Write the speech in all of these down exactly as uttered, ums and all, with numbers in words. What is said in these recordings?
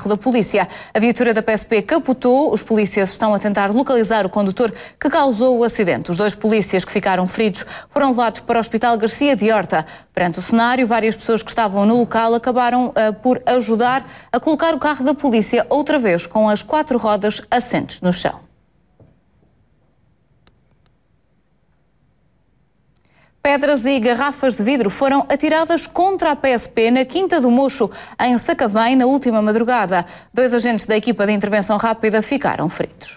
carro da polícia. A viatura da P S P capotou. Os polícias estão a tentar localizar o condutor que causou o acidente. Os dois polícias que ficaram feridos foram levados para o Hospital Garcia de Horta. Perante o cenário, várias pessoas que estavam no local acabaram uh, por ajudar a colocar o carro da polícia outra vez com as quatro rodas assentes no chão. Pedras e garrafas de vidro foram atiradas contra a P S P na Quinta do Mocho, em Sacavém, na última madrugada. Dois agentes da equipa de intervenção rápida ficaram feridos.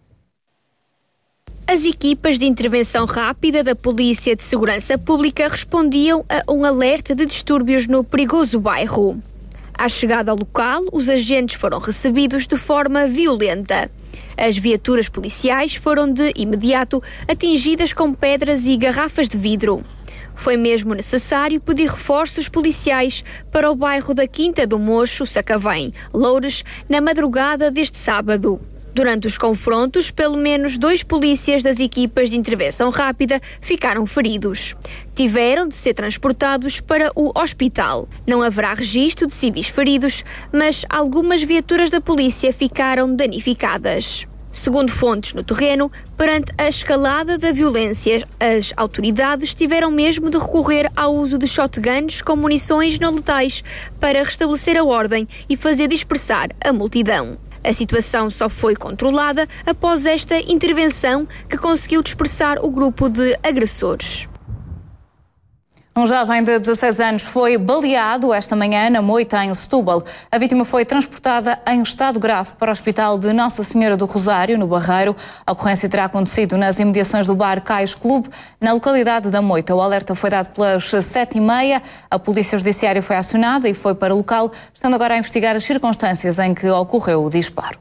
As equipas de intervenção rápida da Polícia de Segurança Pública respondiam a um alerta de distúrbios no perigoso bairro. À chegada ao local, os agentes foram recebidos de forma violenta. As viaturas policiais foram de imediato atingidas com pedras e garrafas de vidro. Foi mesmo necessário pedir reforços policiais para o bairro da Quinta do Mocho, Sacavém, Loures, na madrugada deste sábado. Durante os confrontos, pelo menos dois polícias das equipas de intervenção rápida ficaram feridos. Tiveram de ser transportados para o hospital. Não haverá registro de civis feridos, mas algumas viaturas da polícia ficaram danificadas. Segundo fontes no terreno, perante a escalada da violência, as autoridades tiveram mesmo de recorrer ao uso de shotguns com munições não letais para restabelecer a ordem e fazer dispersar a multidão. A situação só foi controlada após esta intervenção que conseguiu dispersar o grupo de agressores. Um jovem de dezasseis anos foi baleado esta manhã na moita em Setúbal. A vítima foi transportada em estado grave para o Hospital de Nossa Senhora do Rosário, no Barreiro. A ocorrência terá acontecido nas imediações do bar Cais Clube, na localidade da Moita. O alerta foi dado pelas sete e meia. A Polícia Judiciária foi acionada e foi para o local, estando agora a investigar as circunstâncias em que ocorreu o disparo.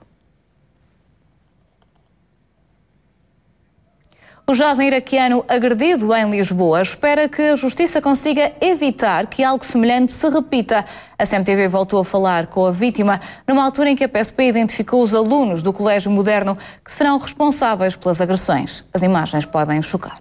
O jovem iraquiano agredido em Lisboa espera que a Justiça consiga evitar que algo semelhante se repita. A C M T V voltou a falar com a vítima numa altura em que a P S P identificou os alunos do Colégio Moderno que serão responsáveis pelas agressões. As imagens podem chocar.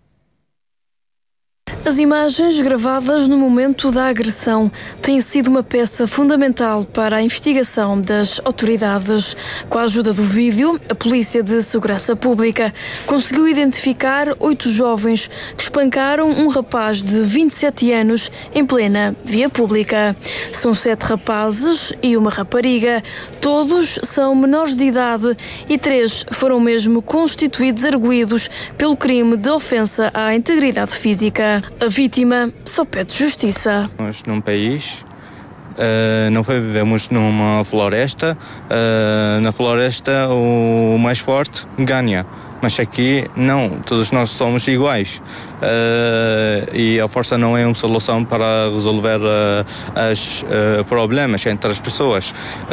As imagens gravadas no momento da agressão têm sido uma peça fundamental para a investigação das autoridades. Com a ajuda do vídeo, a Polícia de Segurança Pública conseguiu identificar oito jovens que espancaram um rapaz de vinte e sete anos em plena via pública. São sete rapazes e uma rapariga. Todos são menores de idade e três foram mesmo constituídos arguidos pelo crime de ofensa à integridade física. A vítima só pede justiça. Nós num país, uh, não vivemos numa floresta, uh, na floresta o mais forte ganha, mas aqui não, todos nós somos iguais. Uh, e a força não é uma solução para resolver uh, os uh, problemas entre as pessoas.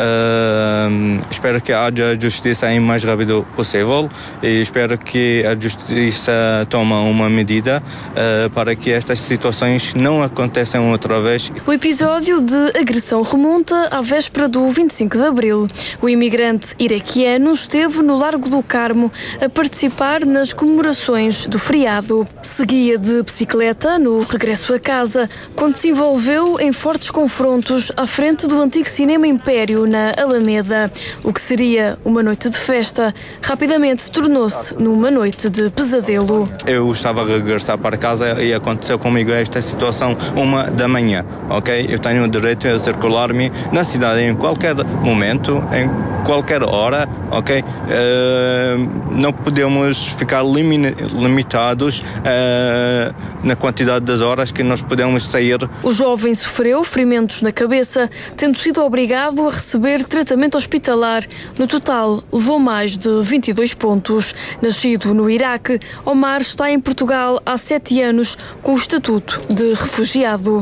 Uh, espero que haja justiça o mais rápido possível e espero que a justiça tome uma medida uh, para que estas situações não aconteçam outra vez. O episódio de agressão remonta à véspera do vinte e cinco de abril. O imigrante iraquiano esteve no Largo do Carmo a participar nas comemorações do feriado. Seguia de bicicleta no regresso a casa, quando se envolveu em fortes confrontos à frente do antigo Cinema Império, na Alameda. O que seria uma noite de festa, rapidamente tornou-se numa noite de pesadelo. Eu estava a regressar para casa e aconteceu comigo esta situação uma da manhã, ok? Eu tenho o direito a circular-me na cidade em qualquer momento, em qualquer hora, ok? Uh, não podemos ficar limitados uh, na quantidade das horas que nós podemos sair. O jovem sofreu ferimentos na cabeça, tendo sido obrigado a receber tratamento hospitalar. No total, levou mais de vinte e dois pontos. Nascido no Iraque, Omar está em Portugal há sete anos com o estatuto de refugiado.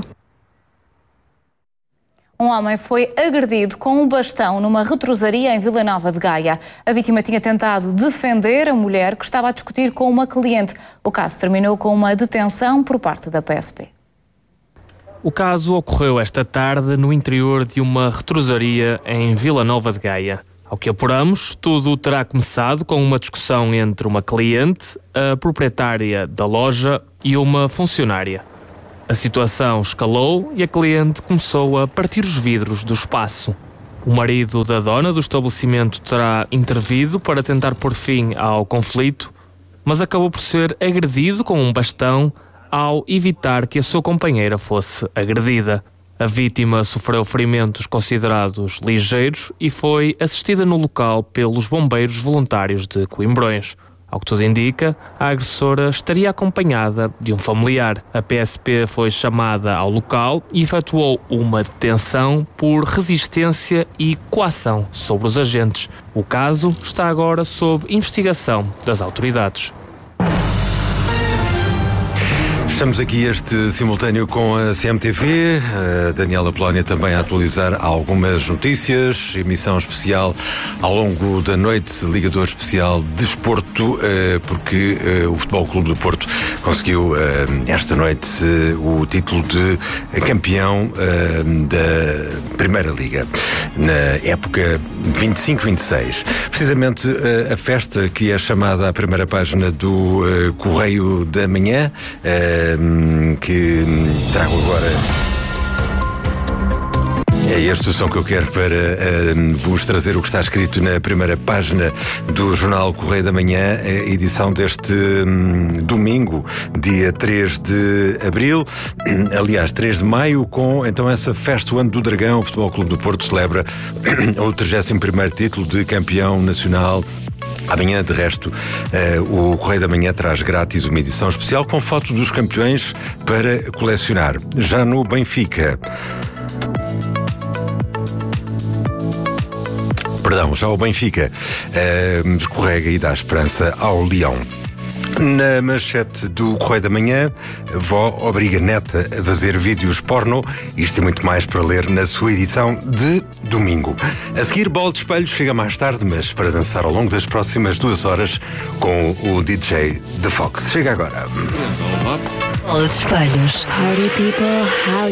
Um homem foi agredido com um bastão numa retrosaria em Vila Nova de Gaia. A vítima tinha tentado defender a mulher que estava a discutir com uma cliente. O caso terminou com uma detenção por parte da P S P. O caso ocorreu esta tarde no interior de uma retrosaria em Vila Nova de Gaia. Ao que apuramos, tudo terá começado com uma discussão entre uma cliente, a proprietária da loja e uma funcionária. A situação escalou e a cliente começou a partir os vidros do espaço. O marido da dona do estabelecimento terá intervido para tentar pôr fim ao conflito, mas acabou por ser agredido com um bastão ao evitar que a sua companheira fosse agredida. A vítima sofreu ferimentos considerados ligeiros e foi assistida no local pelos bombeiros voluntários de Coimbrões. Ao que tudo indica, a agressora estaria acompanhada de um familiar. A P S P foi chamada ao local e efetuou uma detenção por resistência e coação sobre os agentes. O caso está agora sob investigação das autoridades. Estamos aqui este simultâneo com a C M T V, a Daniela Polónia também a atualizar algumas notícias, emissão especial ao longo da noite, ligador especial Desporto, porque o Futebol Clube do Porto conseguiu esta noite o título de campeão da Primeira Liga, na época vinte e cinco vinte e seis. Precisamente a festa que é chamada à primeira página do Correio da Manhã, que trago agora. É este o som que eu quero para uh, vos trazer o que está escrito na primeira página do jornal Correio da Manhã, edição deste um, domingo, dia três de abril, aliás, três de maio, com então essa festa, o Ano do Dragão. O Futebol Clube do Porto celebra o trigésimo primeiro título de campeão nacional. Amanhã, de resto, uh, o Correio da Manhã traz grátis uma edição especial com foto dos campeões para colecionar. Já no Benfica... Perdão, já o Benfica uh, escorrega e dá esperança ao Leão. Na manchete do Correio da Manhã, vó obriga neta a fazer vídeos porno. Isto e muito mais para ler na sua edição de domingo. A seguir, Bola de Espelho chega mais tarde, mas para dançar ao longo das próximas duas horas com o D J The Fox. Chega agora. Bola de Espelhos. Party people, how